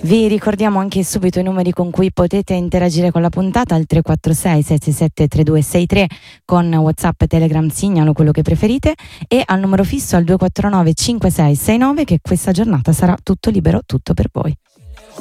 Vi ricordiamo anche subito i numeri con cui potete interagire con la puntata, al 346 667 3263 con WhatsApp, Telegram, Signalo, quello che preferite, e al numero fisso al 249 5669, che questa giornata sarà tutto libero, tutto per voi.